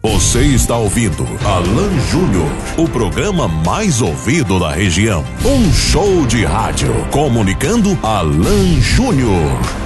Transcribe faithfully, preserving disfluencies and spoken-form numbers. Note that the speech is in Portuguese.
Você está ouvindo Alan Júnior, o programa mais ouvido da região. Um show de rádio comunicando Alan Júnior.